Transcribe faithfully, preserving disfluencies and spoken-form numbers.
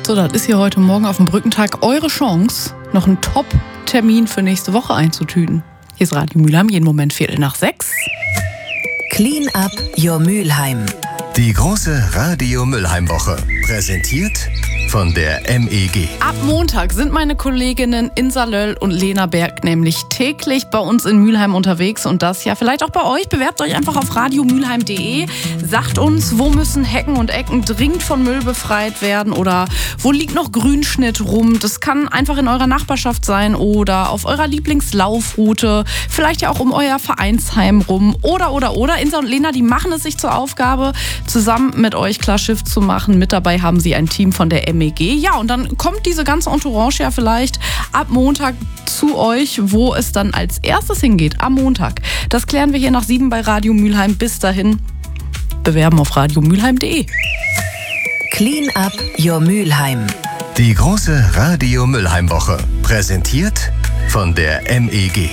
So, das ist hier heute Morgen auf dem Brückentag eure Chance, noch einen Top-Termin für nächste Woche einzutüten. Hier ist Radio Mülheim, jeden Moment Viertel nach sechs. Clean up your Mülheim. Die große Radio Mülheim Woche, präsentiert von der M E G. Ab Montag sind meine Kolleginnen Insa Löll und Lena Berg nämlich täglich bei uns in Mülheim unterwegs und das ja vielleicht auch bei euch. Bewerbt euch einfach auf radio mülheim punkt de. Sagt uns, wo müssen Hecken und Ecken dringend von Müll befreit werden oder wo liegt noch Grünschnitt rum. Das kann einfach in eurer Nachbarschaft sein oder auf eurer Lieblingslaufroute, vielleicht ja auch um euer Vereinsheim rum oder, oder, oder. Insa und Lena, die machen es sich zur Aufgabe, zusammen mit euch klar Schiff zu machen. Mit dabei haben sie ein Team von der M E G. Ja, und dann kommt diese ganze Entourage ja vielleicht ab Montag zu euch, wo es dann als erstes hingeht, am Montag. Das klären wir hier nach sieben bei Radio Mülheim. Bis dahin bewerben auf radio mülheim punkt de. Clean up your Mülheim. Die große Radio Mülheim Woche, präsentiert von der M E G.